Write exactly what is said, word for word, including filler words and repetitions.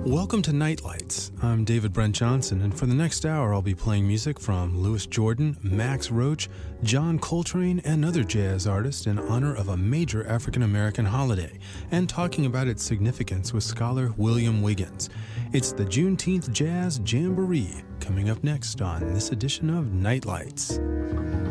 Welcome to Nightlights. I'm David Brent Johnson, and for the next hour I'll be playing music from Louis Jordan, Max Roach, John Coltrane, and other jazz artists in honor of a major African-American holiday, and talking about its significance with scholar William Wiggins. It's the Juneteenth Jazz Jamboree, coming up next on this edition of Nightlights.